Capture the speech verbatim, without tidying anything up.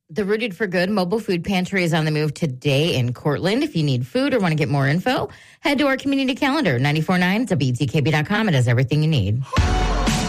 The Rooted for Good mobile food pantry is on the move today in Cortland. If you need food or want to get more info, head to our community calendar, nine four nine W T K B dot com. It has everything you need.